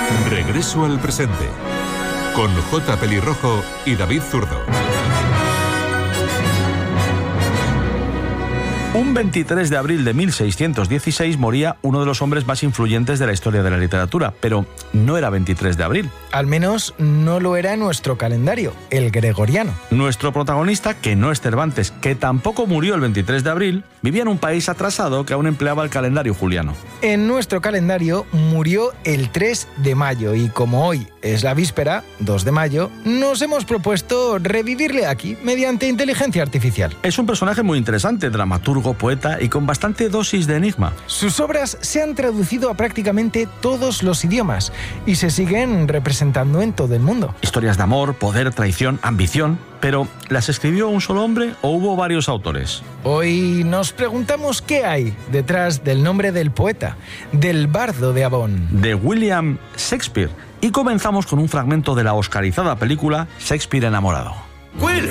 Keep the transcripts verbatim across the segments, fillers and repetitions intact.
Regreso al presente, con J. Pelirrojo y David Zurdo. Un veintitrés de abril de mil seiscientos dieciséis moría uno de los hombres más influyentes de la historia de la literatura, pero no era veintitrés de abril. Al menos no lo era en nuestro calendario, el gregoriano. Nuestro protagonista, que no es Cervantes, que tampoco murió el veintitrés de abril, vivía en un país atrasado que aún empleaba el calendario juliano. En nuestro calendario murió el tres de mayo y como hoy es la víspera, dos de mayo, nos hemos propuesto revivirle aquí mediante inteligencia artificial. Es un personaje muy interesante, dramaturgo, poeta y con bastante dosis de enigma. Sus obras se han traducido a prácticamente todos los idiomas y se siguen representando en todo el mundo. Historias de amor, poder, traición, ambición. Pero, ¿las escribió un solo hombre o hubo varios autores? Hoy nos preguntamos qué hay detrás del nombre del poeta, del bardo de Avon. De William Shakespeare. Y comenzamos con un fragmento de la oscarizada película Shakespeare enamorado. ¡Will!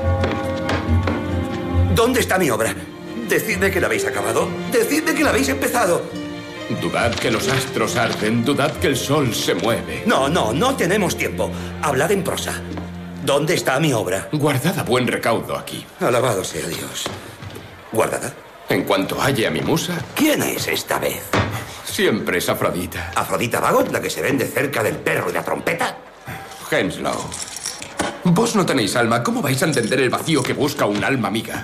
¿Dónde está mi obra? Decidme que la habéis acabado. Decidme que la habéis empezado. Dudad que los astros arden, dudad que el sol se mueve. No, no, no tenemos tiempo. Hablad en prosa. ¿Dónde está mi obra? Guardad a buen recaudo aquí. Alabado sea Dios. ¿Guardada? En cuanto halle a mi musa... ¿Quién es esta vez? Siempre es Afrodita. ¿Afrodita Bagot, la que se vende cerca del perro y la trompeta? Henslow. Vos no tenéis alma. ¿Cómo vais a entender el vacío que busca un alma amiga?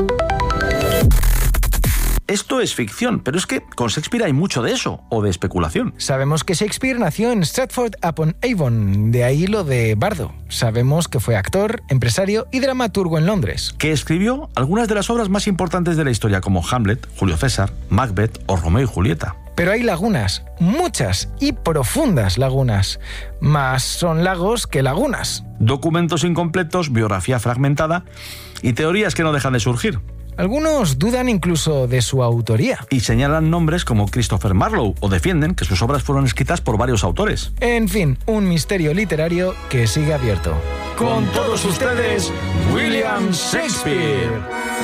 Esto es ficción, pero es que con Shakespeare hay mucho de eso, o de especulación. Sabemos que Shakespeare nació en Stratford-upon-Avon, de ahí lo de bardo. Sabemos que fue actor, empresario y dramaturgo en Londres. Que escribió algunas de las obras más importantes de la historia, como Hamlet, Julio César, Macbeth o Romeo y Julieta. Pero hay lagunas, muchas y profundas lagunas. Más son lagos que lagunas. Documentos incompletos, biografía fragmentada y teorías que no dejan de surgir. Algunos dudan incluso de su autoría. Y señalan nombres como Christopher Marlowe o defienden que sus obras fueron escritas por varios autores. En fin, un misterio literario que sigue abierto. Con todos ustedes, William Shakespeare.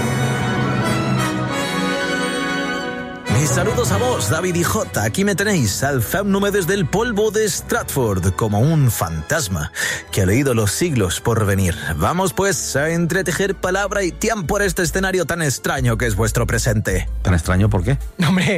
Mis saludos a vos, David y J. Aquí me tenéis, alzándome desde el polvo de Stratford como un fantasma que ha leído los siglos por venir. Vamos pues a entretejer palabra y tiempo por este escenario tan extraño que es vuestro presente. ¿Tan extraño por qué? Hombre,